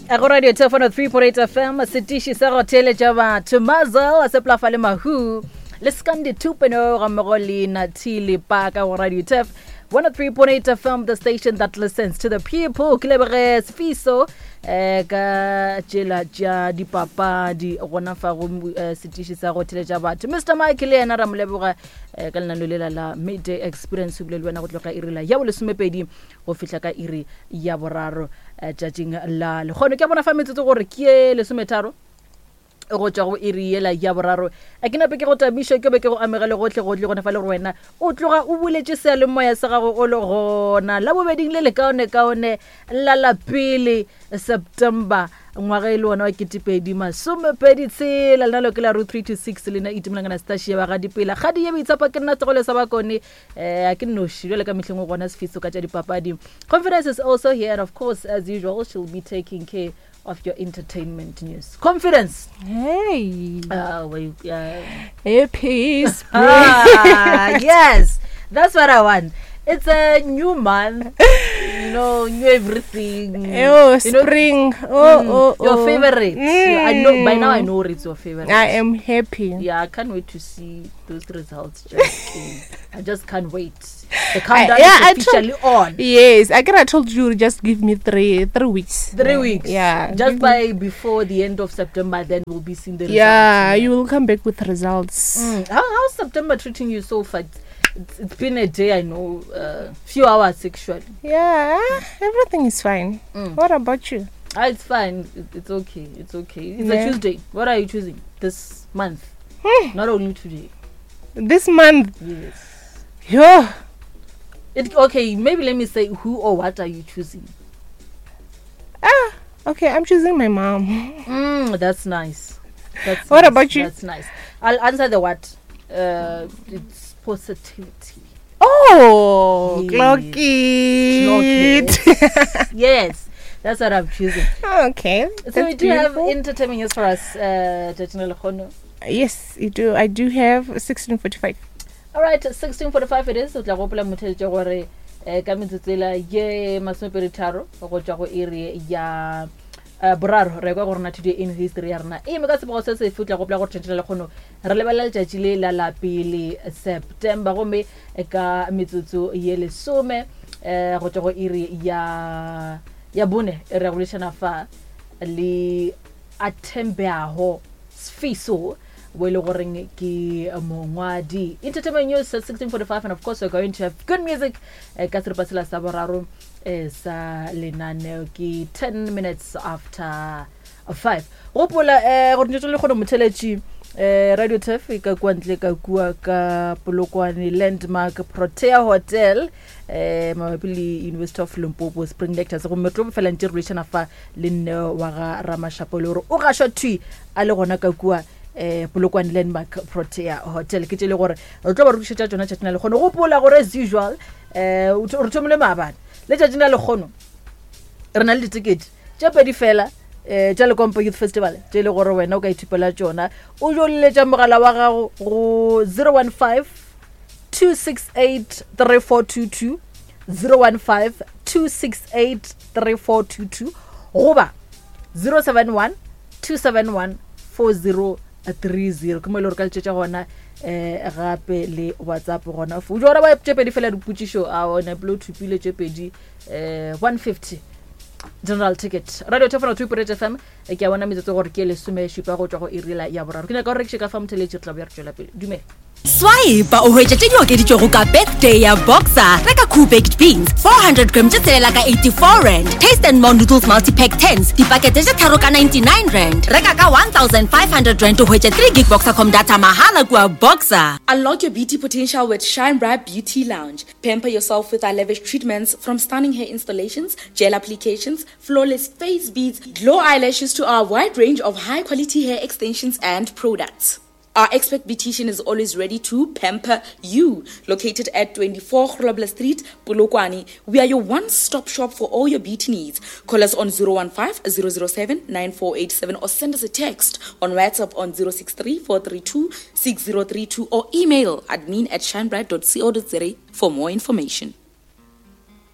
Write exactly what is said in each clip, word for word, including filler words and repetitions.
A go radio T F one three point eight F M setishi sa go theletša batho Mazel a se plafa le mahu le skandi two point oh ga mogoli na Thili Paka go radio T F one oh three point eight F M, the station that listens to the people. Klebere Sfiso eh ka tšela tša dipapadi gona fa go setiši sa go theletša batho Mister Michael ena ra moleboga ka lenaneo lela la midday experience bile le wena go tloga irila ya bo lesomepedi go fihla ka iri ya boraro tšatšing la lekgono ke bona fa metsotso gore ke lesometharo go tšwa go iri yela ya boraro a ke nape ke go tabišo ke be ke go amegele gotlhe gotlhe gona fa le gore wena o tloga o buletše sealemoya sa gago o le gona la bobeding le le kaone kaone la la pele September ngwaga ile wona wa ketepedi masomepedi tshela lena lo ke la route three to six lena itimelangana stashi ba ga dipela ga di yebe itsapa ke nna tsegole sa ba kone eh a ke no shilo le ka mehleng go gona Sfiso ka tša dipapadi. Confidence is also here and of course as usual she'll be taking care of your entertainment news. Confidence. Hey. Uh, well, uh, Happy spring. Ah, yes. That's what I want. It's a new month. You know, new everything. Oh, you know, spring. Oh, mm, oh, oh. Your favorite. Mm. I know by now I know it's your favorite. I am happy. Yeah, I can't wait to see those results. Just in. I just can't wait. The countdown I, yeah, is officially on. Yes, I I told you just give me three three weeks. Three weeks. Yeah. Just by before the end of September, then we'll be seeing the results. Yeah, you will come back with results. Mm. How how's September treating you so far? It's, it's been a day, I know, uh, few hours actually. Yeah, everything is fine. Mm. What about you? Ah, it's fine. It, it's okay. It's okay. It's Yeah. a Tuesday. What are you choosing this month? Hmm. Not only today. This month. Yes. Yeah. It, okay, maybe let me say who or what are you choosing? Ah, okay, I'm choosing my mom. Mm, that's nice. That's What nice. about you? That's nice. I'll answer the what. Uh, it's positivity. Oh, Yes. clock it. Clock yes, that's what I'm choosing. Okay. So that's we do have beautiful. entertainment news for us, uh, Jajina Lekgono. Yes, you do. I do have sixteen forty-five. All right, sixteen forty-five it is. O tla go pola motheletše gore eh ka metsotsela ye masomepedi tharo go tšwa go iri ya uh, boraro re kwa gore na today in history ya rena e me ka tsebo se se futla go pola go tšhetšela lekgono re lebala letšatši le la la pele September gomme e ka metsotso ye lesome eh go tšwa go iri ya ya bone re go lešana fa le atembeago Sfiso wele goreng ke mongwadi. Entertainment news at sixteen forty-five and of course we're going to have good music ka seripasela sa boraro sa lenaneo ke ten minutes after five. Gopola eh go ntse le go motheletši eh radio T F ka kwantle ka kua ka Polokwane Landmark Protea Hotel eh mabili University of Limpopo Spring Lectures go metlo fela ntse relation afa le nne wa ga Ramashapolo o ga shotwi a le gona ka kua eh Polokwane Landmark Protea Hotel ke tšele gore o tlo ba re tšhetša tsona tšatšina le kgono go pola gore as usual eh o thomile maabane le tšatšina le kgono re na le ticket tša pedi fela eh tša le Kompo Youth Festival tšele gore wena o ka ithupela tšona o jo le tša mogala wa gago go zero one five two six eight three four two two zero one five two six eight three four two two goba zero seven one two seven one four zero three zero ke mo le re ka letšetša gona eh gape le WhatsApp gona fo jo ra ba tšepedi fela diputšišo a ona blo thupile tšepedi eh one fifty general ticket. Radio T F one two point eight F M e ke a bona metsotso gore ke le some šupa go tšwa go irila ya boraro ke nyaka gore ke ka fa motheletši tla bo ya re tšwela pele dume Swipe o hwetša tše di okeditšwego ka birthday ya Boxer. Reka cool baked beans four hundred grams tše tselela ka eighty-four rand. Taste and More noodles multi-pack tens dipakete tše tharo ka ninety-nine rand. Reka ka one thousand five hundred rand o hwetša three gig Boxer.com data mahala kua Boxer. Unlock your beauty potential with Shine Bright Beauty Lounge. Pamper yourself with our lavish treatments from stunning hair installations, gel applications, flawless face beads, glow eyelashes to our wide range of high-quality hair extensions and products. Our expert beautician is always ready to pamper you. Located at twenty-four Grobler Street, Polokwane, we are your one-stop shop for all your beauty needs. Call us on zero one five zero zero seven nine four eight seven or send us a text on WhatsApp on zero six three four three two six zero three two or email admin at shinebright dot co dot za for more information.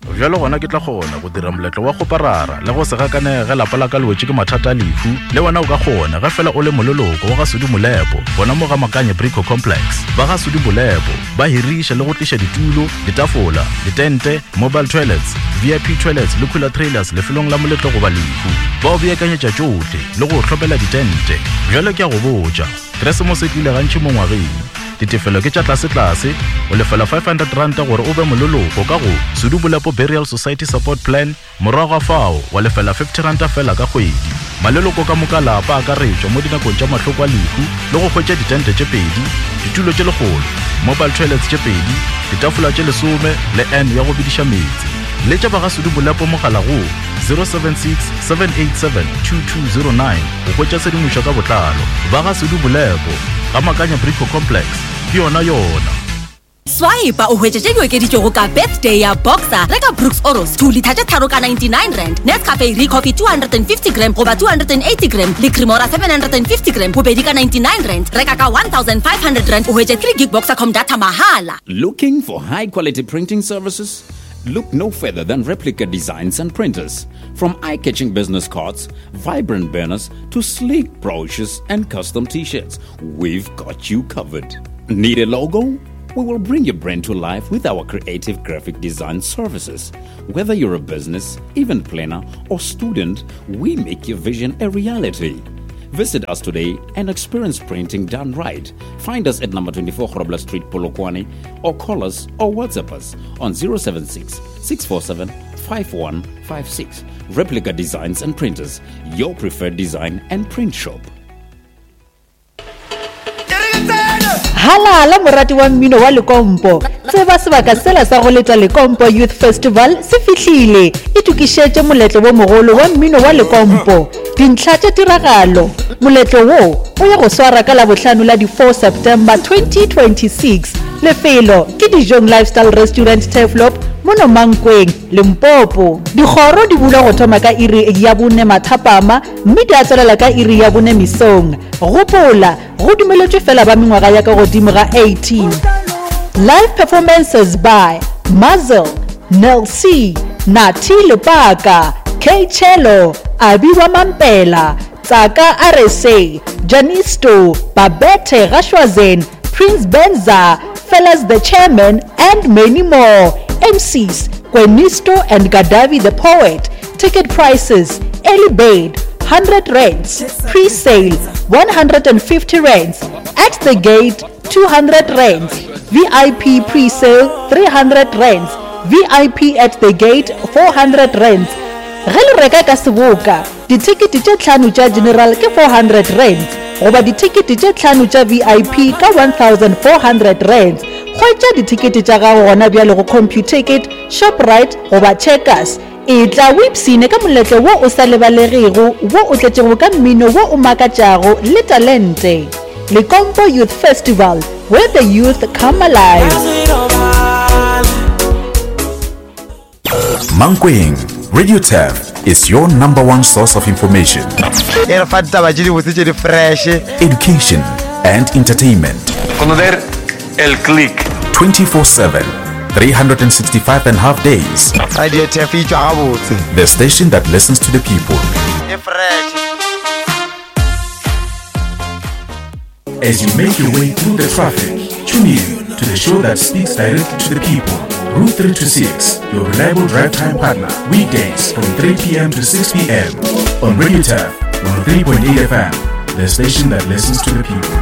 Jalo gona ke tla kgona go dira moletlo wa go parara le go se gakane ge lapa la ka lwetse ke mathata a lefu le wena o ka kgona ge fela o le mololoko wa ga Sudi Molepo bona mo ga Makanye Brico Complex ba ga Sudi Molepo ba hirisha le go tlisha ditulo ditafola ditente mobile toilets V I P toilets le cooler trailers le felong la moletlo go ba lefu ba o beakanyetša tšohle le go hlopela ditente jalo ke a go botša Keresemose e tlile gantši mo ngwageng ditefelo ke tša tlase-tlase o lefela five hundred rand gore o be mololoko ka go Sudi Molepo Burial Society Support Plan morago fao wa lefela fifty rand fela ka kgwedi maleloko ka moka lapa a ka retšwa mo dinakong tša mahloko a lefu le go hwetša ditente tše pedi ditulo tše lekgolo mobile toilets tše pedi ditafola tše lesome le n ya go bediša metsi le tša ba ga Sudi Molepo mogala go zero seven six seven eight seven two two zero nine go hwetša sedimošo ka botlalo ba ga Sudi Molepo ga Makanye Brico Complex ke yona yona Swipe o hwetše dio ke ditšego ka birthday ya Boxer reka Brooks Oros two liter tše tharo ka ninety-nine rand Nescafe Re Coffee two hundred fifty gram goba two hundred eighty gram le Cremora seven hundred fifty gram bobedi ka ninety-nine rand reka ka one thousand five hundred rand o hwetše three gig Boxercom data mahala. Looking for high quality printing services? Look no further than Replica Designs and Printers. From eye-catching business cards, vibrant banners, to sleek brochures and custom t-shirts, we've got you covered. Need a logo? We will bring your brand to life with our creative graphic design services. Whether you're a business, event planner, or student, we make your vision a reality. Visit us today and experience printing done right. Find us at number twenty-four Grobler Street, Polokwane, or call us or WhatsApp us on zero seven six, six four seven, five one five six. Replica Designs and Printers, your preferred design and print shop. Halala morati wa mmino wa Lekompo tseba sebaka sela sa go leta Lekompo Youth Festival se fihlile e tukišetše moletlo bo mogolo wa mmino wa Lekompo dintlha tša tiragalo moletlo wo o ya go swara ka la bohlano la di four September twenty twenty-six lefelo ke Dijong Lifestyle Restaurant Teflop mono Mankweng Limpopo dikgoro di bula go thoma ka iri ya bone mathapama mme di a tswelela ka iri ya bone misong gopola go dumeletšwe fela ba mengwaga ya ka godimo ga eighteen. Live performances by Muzzle, Nel C, Nati Lepaka, K Chelo, Abiwa Mampela, Tsaka R S A, Janisto, Babette Rashwazen, Prince Benza, Fellas the Chairman, and many more. M Cs, Kwenisto and Gadavi the Poet. Ticket prices, early bird, one hundred rands, pre-sale, one hundred fifty rands, at the gate, two hundred rands, V I P pre-sale, three hundred rands, V I P at the gate, four hundred rands. Gele reka ka seboka, ditikete tše tlhano tša general ke four hundred rands, goba ditikete tše tlhano tša V I P ka one thousand four hundred rands. Khwetša ditikete tša gago gona bjale go CompuTicket, Shoprite goba Checkers. E tla wipsine ka moletlo wo o sa lebalegego wo o tletšego ka mmino wo o makatšago le talente. Lekompo Youth Festival, where the youth come alive. Mankweng Radio Tef is your number one source of information, education and entertainment. Conocer el click twenty-four seven, three hundred sixty-five and a half days. The station that listens to the people. As you make your way through the traffic, tune in to the show that speaks directly to the people. Route three two six, your reliable drive time partner. Weekdays from three p.m. to six p.m. on Radio Tef one oh three point eight F M, the station that listens to the people.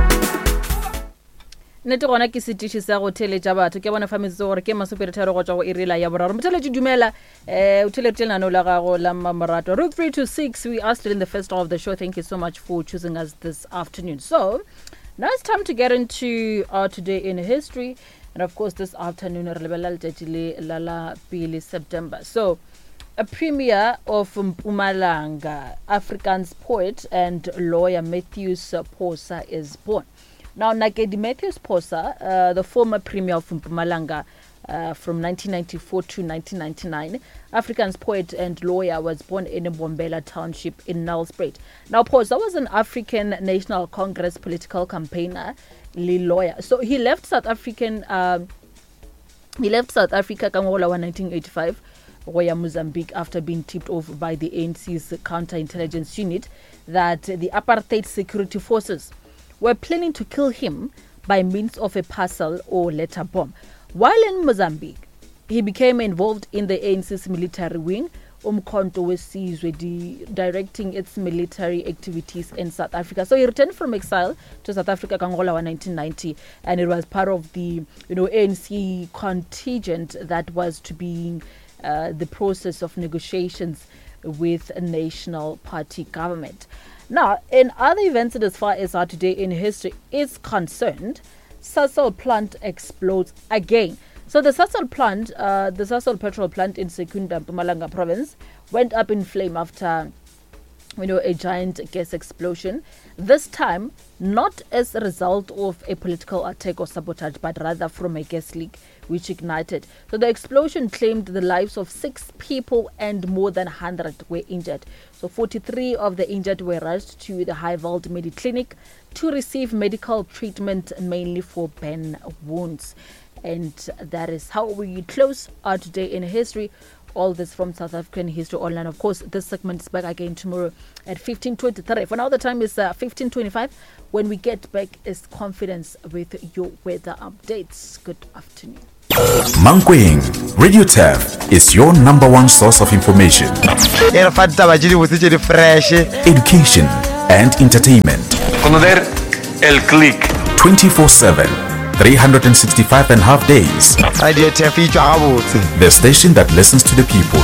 nete gona ke setiši sa go theletša batho ke bona fametse gore ke Masopiritharo go tšwa go irela ya boraro motheletši dumela eh o theletše lenaneo la gago la Mmamoratwa Route three two six. We are still in the first hour of the show. Thank you so much for choosing us this afternoon. So now it's time to get into our today in history, and of course this afternoon re lebelela letšatši le la la pele September. So a premier of Mpumalanga, Afrikaans poet and lawyer Matthews Phosa is born. Now, Nakedi Matthews Phosa, uh, the former premier of Mpumalanga uh, from nineteen ninety-four to nineteen ninety-nine, Afrikaans poet and lawyer, was born in Bombela Township in Nelspruit. Now, Phosa was an African National Congress political campaigner, lawyer. So he left South African, uh, He left South Africa ka ngwaga wa nineteen eighty-five go ya Mozambique after being tipped off by the A N C's counterintelligence unit that the apartheid security forces were planning to kill him by means of a parcel or letter bomb. While in Mozambique, he became involved in the A N C's military wing, Umkhonto weSizwe, directing its military activities in South Africa. So he returned from exile to South Africa in nineteen ninety, and it was part of the you know A N C contingent that was to be uh, the process of negotiations with a national party government. Now, in other events, as far as our today in history is concerned, Sasol plant explodes again. So the Sasol plant, uh, the Sasol petrol plant in Secunda, Mpumalanga province, went up in flame after, you know, a giant gas explosion. This time, not as a result of a political attack or sabotage, but rather from a gas leak which ignited. So the explosion claimed the lives of six people and more than one hundred were injured. So forty-three of the injured were rushed to the Highveld Mediclinic to receive medical treatment, mainly for burn wounds. And that is how we close our Today in History. All this from South African History Online. Of course, this segment is back again tomorrow at fifteen twenty-three. For now, the time is uh, fifteen twenty-five. When we get back is Confidence with your weather updates. Good afternoon. Mankweng, Radio T A F is your number one source of information, education and entertainment. Conocer el click. twenty-four seven, three hundred sixty-five and a half days. Radio T A F, the station that listens to the people.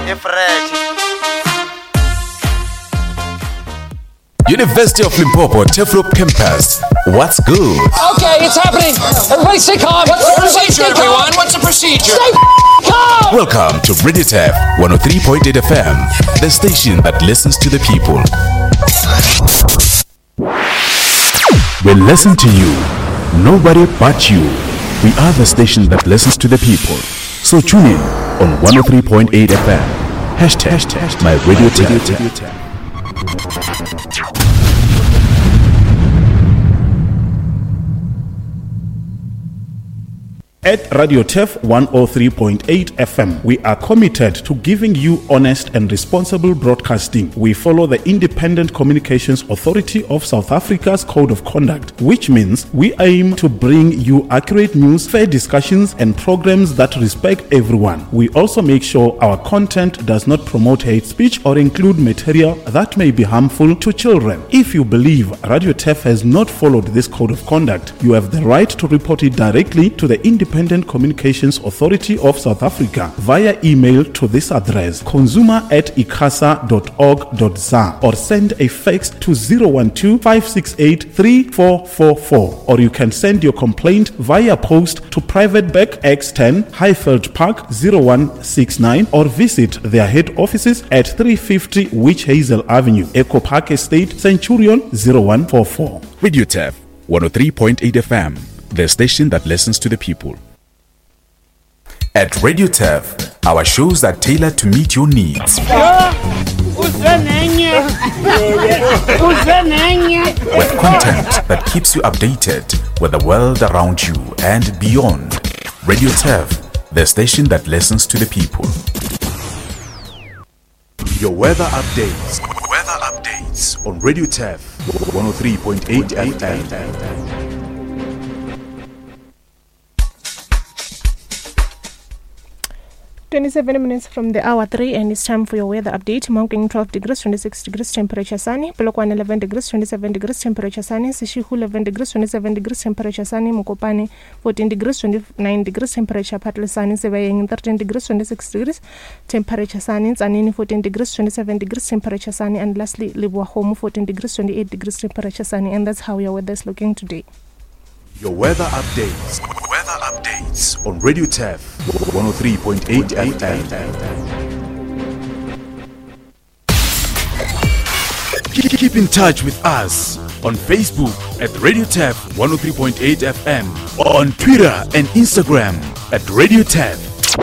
University of Limpopo, Teflop campus. What's good? Okay, it's happening. Everybody stay calm. What's the procedure, everyone? What's the procedure? Stay calm. Welcome to Radio T A F one oh three point eight F M, the station that listens to the people. We listen to you. Nobody but you. We are the station that listens to the people. So tune in on one oh three point eight F M. Hashtag, hashtag my Radio T A F. At Radio T A F one oh three point eight F M, we are committed to giving you honest and responsible broadcasting. We follow the Independent Communications Authority of South Africa's Code of Conduct, which means we aim to bring you accurate news, fair discussions, and programs that respect everyone. We also make sure our content does not promote hate speech or include material that may be harmful to children. If you believe Radio T A F has not followed this Code of Conduct, you have the right to report it directly to the Independent Independent Communications Authority of South Africa via email to this address consumer at icasa dot org dot za or send a fax to zero one two, five six eight, three four four four, or you can send your complaint via post to Private Back X ten, Highfield Park zero one six nine, or visit their head offices at three fifty Witch Hazel Avenue, Echo Park Estate, Centurion zero one four four. Radio T A F one oh three point eight F M, the station that listens to the people. At Radio T A F, our shows are tailored to meet your needs. With content that keeps you updated with the world around you and beyond. Radio T A F, the station that listens to the people. Your weather updates. Weather updates on Radio T A F one oh three point eight F M. twenty-seven minutes from the hour three, and it's time for your weather update. Mankweng twelve degrees, twenty-six degrees temperature sunny. Polokwane eleven degrees, twenty-seven degrees temperature sunny. Sishihu eleven degrees, twenty-seven degrees temperature sunny. Mokopane fourteen degrees, twenty-nine degrees temperature partly sunny. Sebayeng thirteen degrees, twenty-six degrees temperature sunny. Tsanini fourteen degrees, twenty-seven degrees temperature sunny. And lastly, Libuahomo fourteen degrees, twenty-eight degrees temperature sunny. And that's how your weather is looking today. Your weather updates. Weather updates on Radio T A F one oh three point eight F M. Keep in touch with us on Facebook at Radio T A F one oh three point eight F M, on Twitter and Instagram at Radio T A F.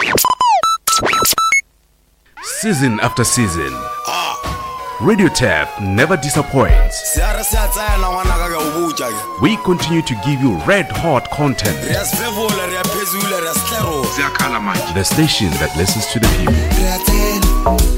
Season after season, Radio T A F never disappoints. We continue to give you red hot content The station that listens to the people.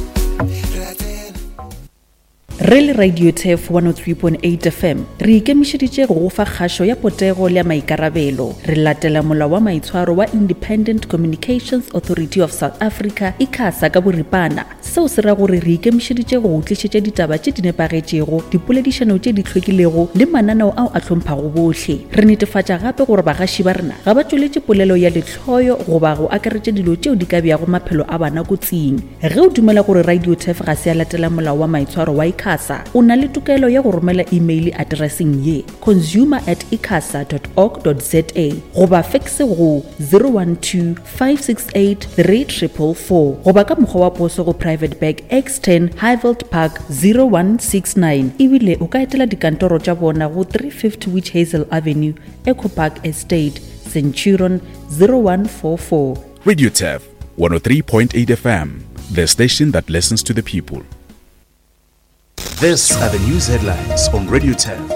Re le Radio T F one oh three point eight F M re ikemišeditše go fa kgašo ya potego le ya maikarabelo. Re latela molao wa maitshwaro wa Independent Communications Authority of South Africa ICASA ka boripana. Seo se ra gore re ikemišeditše go tlišetša ditaba tše di nepagetšego, dipoledišano tše di hlwekilego le mananeo ao a hlomphang bohle. Re netefatša gape gore bagaši ba rena ga ba tšweletše polelo ya lehloyo goba go akaretša dilo tšeo di ka beago maphelo a bana kotsing. Ge o dumela gore Radio T F ga se ya latela molao wa maitshwaro wa ICASA, o na le tokelo ya go romela email addressing ye consumer at icasa dot org dot za goba faxe go zero one two five six eight three four four four goba ka mokgwa wa poso go Private Bag X ten Highveld Park zero one six nine. Ebile o ka etela dikantoro tša bona go three fifty Witch Hazel Avenue, Echo Park Estate, Centurion zero one four four. Radio T F one oh three point eight F M, the station that listens to the people. These are the news headlines on Radio T F.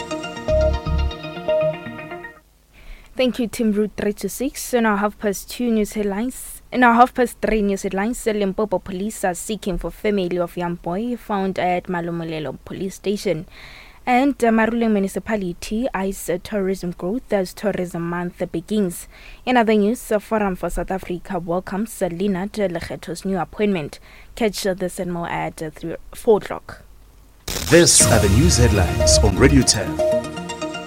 Thank you, Tim Root three to six. In our half past two news headlines, in our half past three news headlines, the Limpopo police are seeking for family of young boy found at Malumulelo police station. And uh, Maruleng municipality eyes uh, tourism growth as tourism month begins. In other news, uh, Forum for South Africa welcomes uh, Leonard Lekgetho's new appointment. Catch uh, this and more at uh, three, four o'clock. These are the news headlines on Radio T F.